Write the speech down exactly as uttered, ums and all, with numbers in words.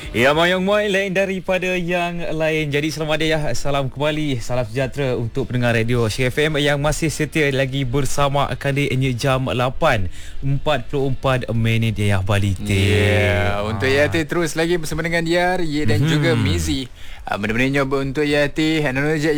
Ya, Mayong Moy lain daripada yang lain. Jadi selamat hari ya. Salam kembali, salam sejahtera untuk pendengar radio Share F M yang masih setia lagi bersama Kadi Enye jam lapan empat puluh empat minit ya Bali. Ya, yeah, untuk Yati terus lagi bersama dengan Yar, Ye dan mm-hmm. juga Mizi. Uh, Benda-bendanya untuk Yati.